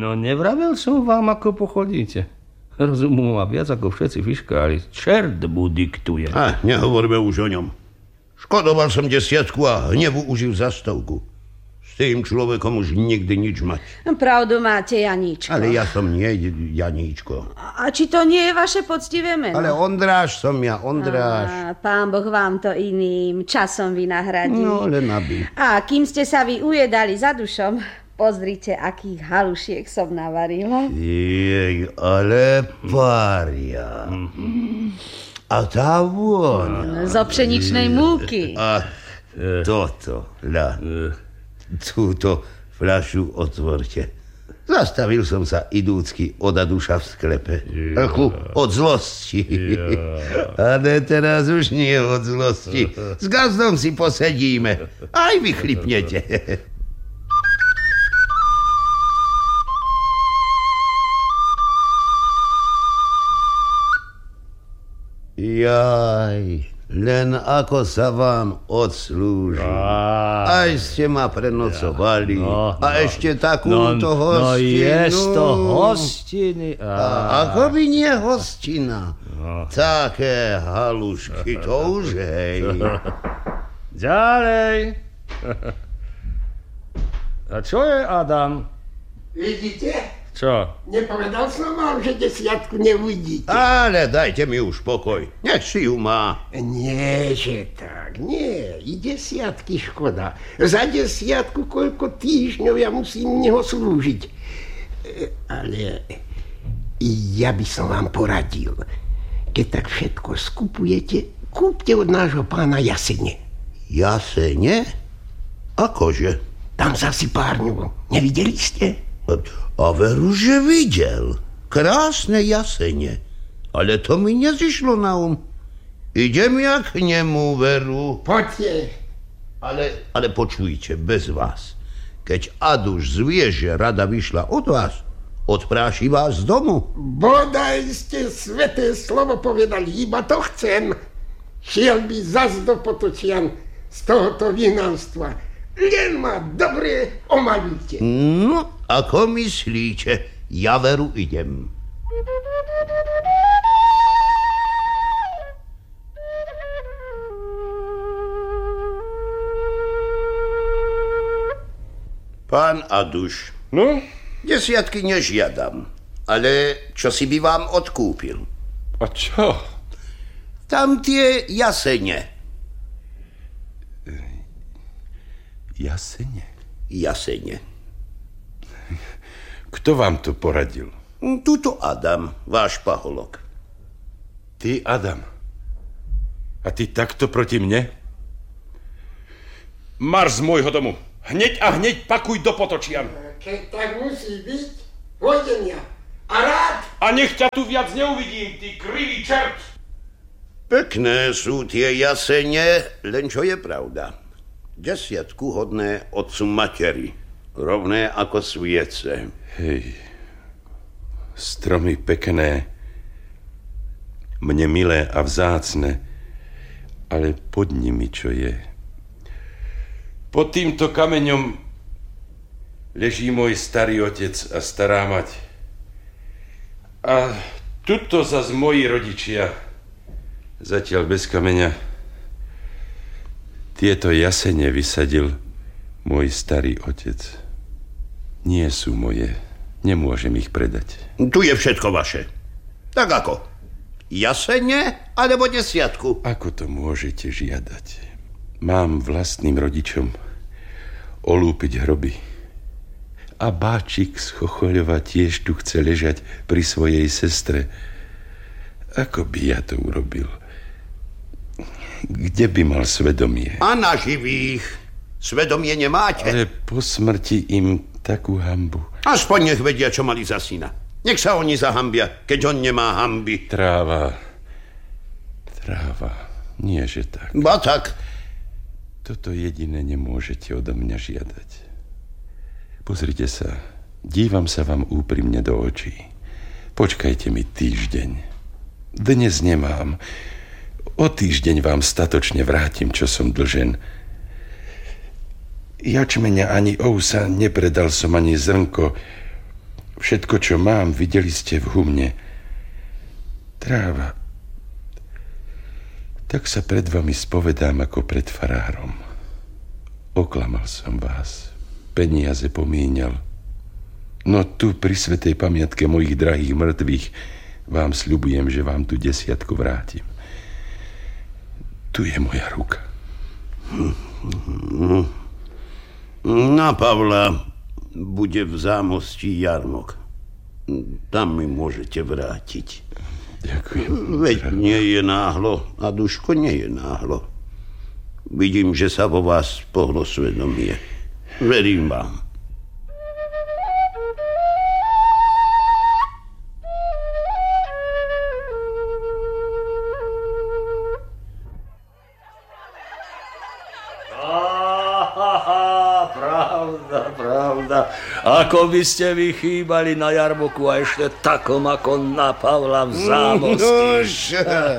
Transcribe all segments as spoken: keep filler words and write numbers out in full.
No nevravel som vám, ako pochodíte. Rozumu má viac ako všetci fiškári. Čert mu diktuje. A nehovorme už o ňom. Škodoval som desiatku a hnevu užil za stovku. S tým človekom už nikdy nič mať. Pravdu máte, Janíčko. Ale ja som nie Janíčko. A či to nie je vaše poctivé meno? Ale Ondráš som ja, Ondráš. Á, pán Boh vám to iným časom vynahradí. No, len aby. A kým ste sa vy ujedali za dušom, pozrite, akých halušiek som navarila. Jej, ale pária. A tá vôňa. Zo pšeničnej múky. A toto, ľa. Túto fľašu otvorte. Zastavil som sa idúcky od Aduša v sklepe. Ako od zlosti. Ale teraz už nie od zlosti. S gazdom si posedíme. Aj vy chlipnete. Jaj, len ako sa vám odslúži. Aj ste ma prenocovali. No, a no, ešte takúto no, hostinu. No je to hostiny. A, a ako by nie hostina. No. Také halušky, to už hej. Ďalej. A čo je, Adam? Vidíte? Čo? Nepovedal som vám, že desiatku neuvidíte. Ale dajte mi už pokoj. Nech si ju má. Nie, že tak. Nie. I desiatky škoda. Za desiatku koľko týždňov ja musím neho slúžiť. Ale ja by som vám poradil. Keď tak všetko skupujete, kúpte od nášho pána jasene. Jasene? Akože? Tam za sipárňu. Nevideli ste? A veru, že videl. Krásne jasene. Ale to mi nezišlo na um. Idem ja k nemu, veru. Poďte. Ale, ale počujte, bez vás. Keď Aduš zvie, že rada vyšla od vás, odpráši vás z domu. Bodaj ste sveté slovo povedali, iba to chcem. Šiel by zas do Potočian z tohoto vynanstva. Len ma dobre omalíte. No, ako myslíte? Ja veru idem. Pán Aduš. No? Desiatky nežiadam, ale čo si by vám odkúpil? A čo? Tam tie jasene. Jasene? Jasene. Kto vám to poradil? Tuto Adam, váš paholok. Ty, Adam. A ty takto proti mne? Marš z môjho domu. Hneď a hneď pakuj do Potočian. Keď tak musí byť, pôjdem ja. A rád. A nech ťa tu viac neuvidím, ty krivý čert. Pekné sú tie jasene, len čo je pravda. Desiatku hodné otcu materi, rovné ako sviece. Hej, stromy pekné, mne milé a vzácne, ale pod nimi čo je? Pod týmto kameňom leží môj starý otec a stará mať. A tuto zas moji rodičia, zatiaľ bez kameňa. Tieto jasene vysadil môj starý otec. Nie sú moje. Nemôžem ich predať. Tu je všetko vaše. Tak ako? Jasene alebo desiatku? Ako to môžete žiadať? Mám vlastným rodičom olúpiť hroby. A báčik z Chochoľova tiež tu chce ležať pri svojej sestre. Ako by ja to urobil? Kde by mal svedomie? A na živých. Svedomie nemáte. Ale po smrti im takú hanbu. Aspoň nech vedia, čo mali za syna. Nech sa oni zahambia, keď on nemá hanby. Tráva. Tráva. Nie, že tak. Ba tak. Toto jediné nemôžete odo mňa žiadať. Pozrite sa. Dívam sa vám úprimne do očí. Počkajte mi týždeň. Dnes nemám. O týždeň vám statočne vrátim, čo som dlžen. Jačmeňa ani ousa nepredal som ani zrnko. Všetko, čo mám, videli ste v humne. Tráva. Tak sa pred vami spovedám ako pred farárom. Oklamal som vás. Peniaze pomíňal. No tu pri svätej pamiatke mojich drahých mŕtvych vám sľubujem, že vám tu desiatku vrátim. Tu je moja ruka. Na Pavla bude v Zámostí jarmok. Tam mi môžete vrátiť. Ďakujem. Veď nie je náhlo a Duško nie je náhlo. Vidím, že sa vo vás pohlo svedomie. Verím vám. Ako by ste vy chýbali na jarmoku a ešte takom ako na Pavla v Zámostí.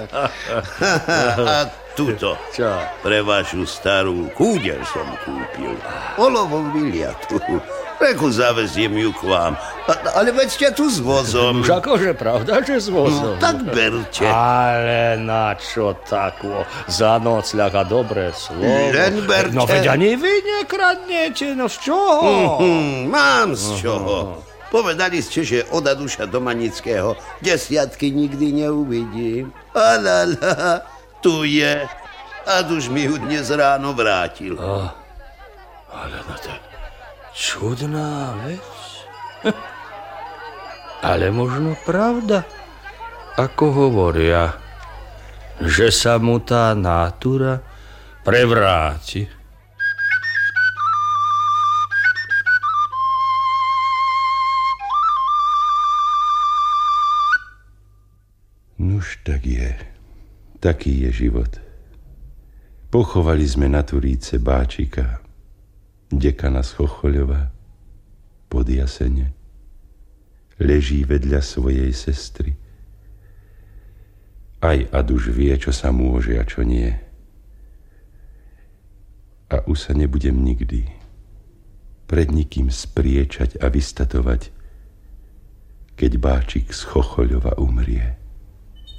A tuto, Čo? pre vašu starú kúdeľ som kúpil. Olovom vyliatu. Reku zaveziem ju k vám. A, ale veď ste tu s vozom. Už akože pravda, že s vozom. No, tak berte. Ale na čo takvo? Za nocľak a dobré slovo. Len berte. No veď ani vy nekradnete, no z čoho? Mm-hmm, mám z čoho. Povedali ste, že od Aduša Domanického desiatky nikdy neuvidím. Alala, tu je. Aduš mi ju dnes ráno vrátil. Oh, ale no to čudná vec. Ale možno pravda, ako hovoria, že sa mu tá nátura prevráti. Nuž tak je. Taký je život. Pochovali sme na Turíce Báčika, dekana z Chochoľova, pod jasene. Leží vedľa svojej sestry. Aj Aduš vie, čo sa môže a čo nie. A už sa nebudem nikdy pred nikým spriečať a vystatovať, keď Báčik z Chochoľova umrie.